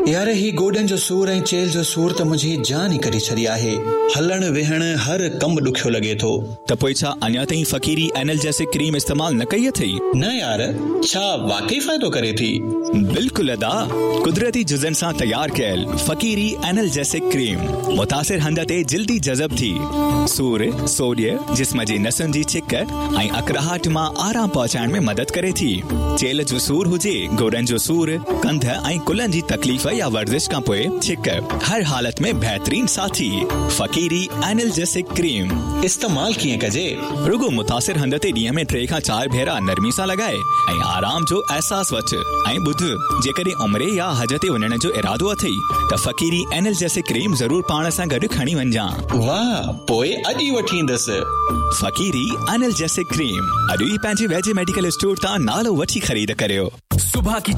यार ही गोडन जो सूर ऐं चेल जो सूर त मुंहिंजी जान ई कढी छॾी आहे। हलण वेहण हर कम ॾुखियो लॻे थो। त पोइ छा अञा ताईं फ़कीरी एनाल्जेसिक क्रीम इस्तेमाल न कई अथई? न यार, छा वाकई फ़ाइदो करे थी? बिल्कुल अदा, कुदरती जुज़न सां तैयार कयल फ़कीरी एनाल्जेसिक क्रीम मुतासिर हंध ते जल्दी जज़ब थी सूर, सोॼ, जिस्म जी नसुनि जी छिक ऐं अकड़ाहट मां आराम पहुचाइण में मदद करे थी। चेल जो सूर हुजे, गोडन जो सूर, कंध ऐं कुल्हनि जी तकलीफ़ या वर्जिश खां पोइ छिक, हर हालत में बेहतरीन साथी। फ़कीरी एनाल्जेसिक क्रीम इस्तेमाल कीअं कजे? रुगो मुतासिर हंध ते ॾींहं में 3 खां 4 भेरा नरमी सां लॻाए ऐं आराम जो एहसास वठ। ऐं ॿुध, जेकॾहिं उमिरे या हज ते वञण जो इरादो अथई त फ़कीरी एनाल्जेसिक क्रीम ज़रूर पाण सां गॾु खणी वञजां। वाह, पोइ अॼु ई वठी ईंदसि। फ़कीरी एनाल्जेसिक क्रीम अॼु ई पंहिंजे वेझे मेडिकल स्टोर तां नालो वठी ख़रीद करियो। सुबह की